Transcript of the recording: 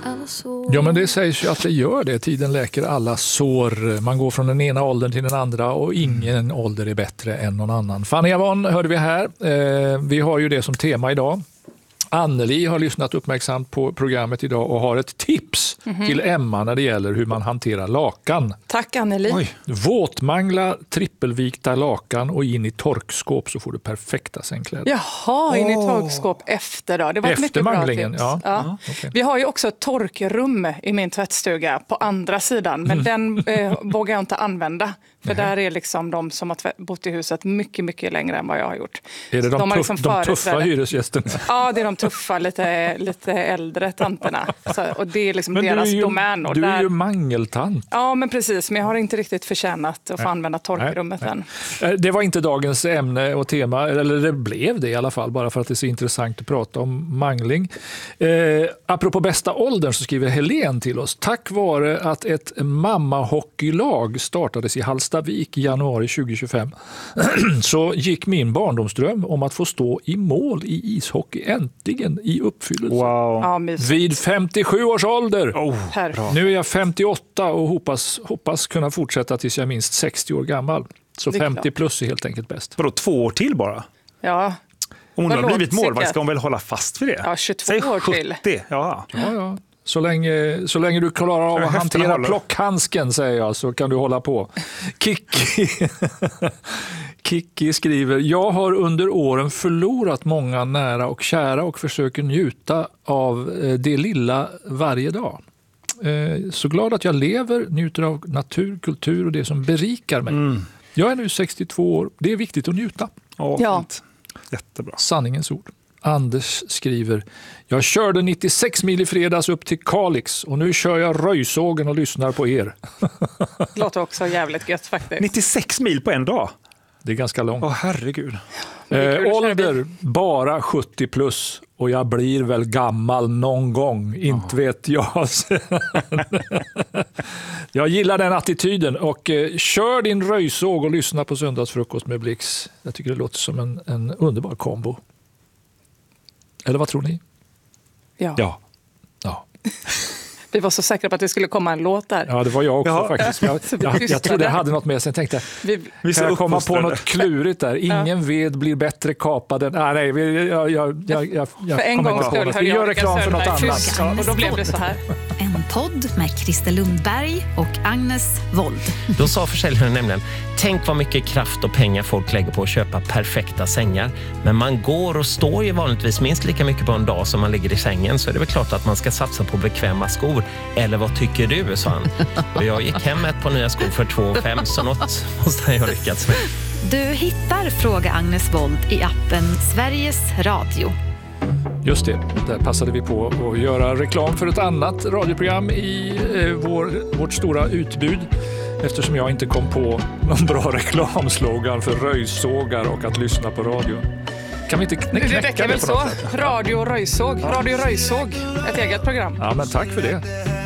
alla sår. Ja, men det sägs ju att det gör det. Tiden läker alla sår. Man går från den ena åldern till den andra och ingen ålder är bättre än någon annan. Fanny Avon hörde vi här. Vi har ju det som tema idag. Anneli har lyssnat uppmärksamt på programmet idag och har ett tips till Emma när det gäller hur man hanterar lakan. Tack Anneli. Oj. Våtmangla trippelvikta lakan och in i torkskåp så får du perfekta sängkläder. Jaha, in i torkskåp efter då. Det var ett mycket bra tips. Ja. Okay. Vi har ju också ett torkrum i min tvättstuga på andra sidan, men den vågar jag inte använda. För där är liksom de som har bott i huset mycket, mycket längre än vad jag har gjort. Är det de tuffa hyresgästerna? Ja, det är de tuffa, lite äldre tanterna. Och det är liksom deras domän. Och du är ju mangeltant. Ja, men precis. Men jag har inte riktigt förtjänat att få använda torkrummet än. Det var inte dagens ämne och tema, eller det blev det i alla fall, bara för att det är så intressant att prata om mangling. Apropå bästa åldern så skriver Helen till oss. Tack vare att ett mammahockeylag startades i Hallstavik i januari 2025 så gick min barndomsdröm om att få stå i mål i ishockey äntligen i uppfyllelse. Wow. Ja, vid 57 års ålder. Nu är jag 58 och hoppas kunna fortsätta tills jag är minst 60 år gammal. Så 50 plus är helt enkelt bäst. Vadå, 2 år till bara? Ja. Om hon har blivit målvakt ska hon väl hålla fast vid det? Ja, 22 år 70. till. Ja. Så länge du klarar av att hantera plockhandsken, säger jag, så kan du hålla på. Kiki skriver, jag har under åren förlorat många nära och kära och försöker njuta av det lilla varje dag. Så glad att jag lever, njuter av natur, kultur och det som berikar mig. Jag är nu 62 år, det är viktigt att njuta. Ja. Jättebra. Sanningens ord. Anders skriver, jag körde 96 mil i fredags upp till Kalix och nu kör jag röjsågen och lyssnar på er. Det låter också jävligt gött faktiskt. 96 mil på en dag? Det är ganska långt. Herregud. Ålder bara 70 plus och jag blir väl gammal någon gång, inte vet jag. Jag gillar den attityden och kör din röjsåg och lyssna på söndagsfrukost med Blix. Jag tycker det låter som en underbar kombo. Eller vad tror ni? Ja. Vi var så säkra på att det skulle komma en låt där. Ja, det var jag också faktiskt. Jag trodde jag hade något med sig. Jag tänkte, vi ska komma på något klurigt där. Ingen ved blir bättre kapad än... Nej, jag för en gång skull vi gör reklam för något annat. Och då blev det så här. En podd med Christer Lundberg och Agnes Wold. Då sa försäljaren nämligen, tänk vad mycket kraft och pengar folk lägger på att köpa perfekta sängar. Men man går och står ju vanligtvis minst lika mycket på en dag som man ligger i sängen, så är det väl klart att man ska satsa på bekväma skor. Eller vad tycker du, sa han. Och jag gick hem med ett par nya skor för 2,5, så något måste jag ha lyckats med. Du hittar Fråga Agnes Wold i appen Sveriges Radio. Just det, där passade vi på att göra reklam för ett annat radioprogram i vårt stora utbud. Eftersom jag inte kom på någon bra reklamslogan för röjsågar och att lyssna på radio. Kan vi inte knäcka det? Det räcker väl så. Radio Röjsåg. Radio Röjsåg. Ett eget program. Ja, men tack för det.